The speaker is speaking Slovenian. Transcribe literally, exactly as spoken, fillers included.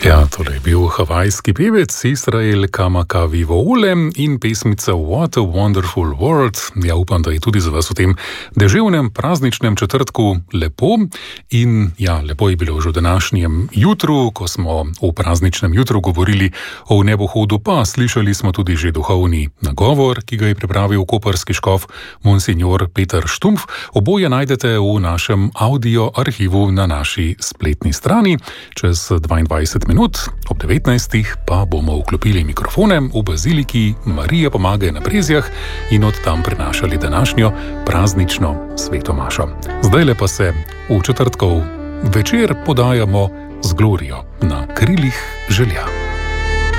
Ja, tole je bil havajski pevec Israel Kamakawiwo'ole in pesmica What a Wonderful World. Ja, upam, da je tudi za vas v tem deževnem prazničnem četrtku lepo. In ja, lepo je bilo že v današnjem jutru, ko smo v prazničnem jutru govorili o nebohodu, pa slišali smo tudi že duhovni nagovor, ki ga je pripravil koprski škof monsignor Peter Štumpf. Oboje najdete v našem audio arhivu na naši spletni strani. Čez dvaindvajset minut, ob devetnajstih pa bomo vklopili mikrofone v baziliki Marija Pomagaj na Brezjah in od tam prenašali današnjo praznično sveto mašo. Zdajle pa se v četrtkov večer podajamo z glorijo na krilih želja.